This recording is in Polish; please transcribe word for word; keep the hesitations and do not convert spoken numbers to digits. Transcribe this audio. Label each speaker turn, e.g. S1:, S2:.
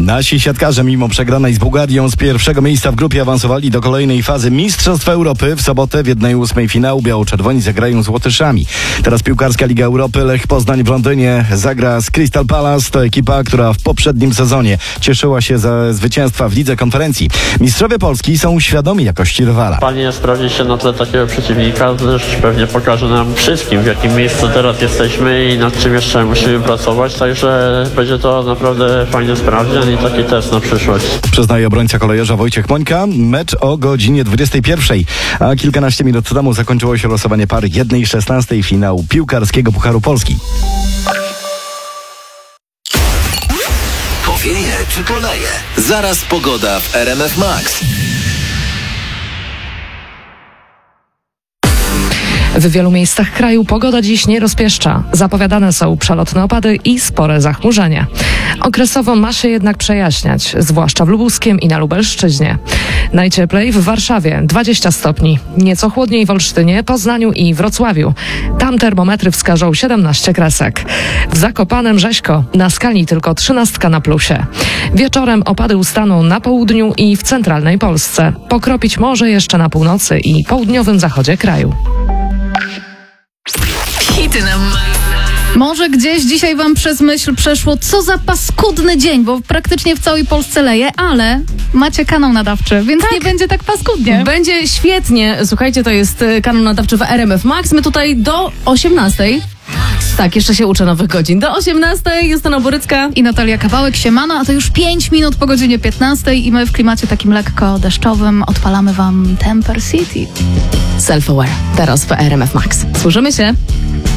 S1: Nasi siatkarze mimo przegranej z Bułgarią z pierwszego miejsca w grupie awansowali do kolejnej fazy Mistrzostw Europy. W sobotę w jednej ósmej finału biało-czerwoni zagrają z Łotyszami. Teraz piłkarska Liga Europy. Lech Poznań w Londynie zagra z Crystal Palace. To ekipa, która w poprzednim sezonie cieszyła się ze zwycięstwa w Lidze Konferencji. Mistrzowie Polski są świadomi jakości rywala.
S2: Fajnie sprawdzić się na tle takiego przeciwnika, też pewnie pokaże nam wszystkim, w jakim miejscu teraz jesteśmy i nad czym jeszcze musimy pracować, także będzie to naprawdę fajny sprawdzian i taki test na przyszłość.
S1: Przyznaje obrońca kolejorza Wojciech Mońka. Mecz o godzinie dwudziestej pierwszej, a kilkanaście minut temu zakończyło się losowanie pary jednej szesnastej finału piłkarskiego Pucharu Polski.
S3: Powieje czy poleje? Zaraz pogoda w R M F Max.
S4: W wielu miejscach kraju pogoda dziś nie rozpieszcza. Zapowiadane są przelotne opady i spore zachmurzenie. Okresowo ma się jednak przejaśniać, zwłaszcza w Lubuskiem i na Lubelszczyźnie. Najcieplej w Warszawie dwadzieścia stopni, nieco chłodniej w Olsztynie, Poznaniu i Wrocławiu. Tam termometry wskażą siedemnaście kresek. W Zakopanem rzeźko, na skali tylko trzynastka na plusie. Wieczorem opady ustaną na południu i w centralnej Polsce. Pokropić może jeszcze na północy i południowym zachodzie kraju.
S5: Hity nam. Może gdzieś dzisiaj wam przez myśl przeszło, co za paskudny dzień, bo praktycznie w całej Polsce leje, ale macie kanał nadawczy, więc tak. Nie będzie tak paskudnie.
S6: Będzie świetnie. Słuchajcie, to jest kanał nadawczy w R M F Max. My tutaj do osiemnastej. Tak, jeszcze się uczę nowych godzin. Do osiemnastej Justyna Borycka
S5: i Natalia Kawałek. Siemano, a to już pięć minut po godzinie piętnastej i my w klimacie takim lekko deszczowym odpalamy wam Temper City.
S6: Self-Aware. Teraz w R M F Max. Słyszymy się.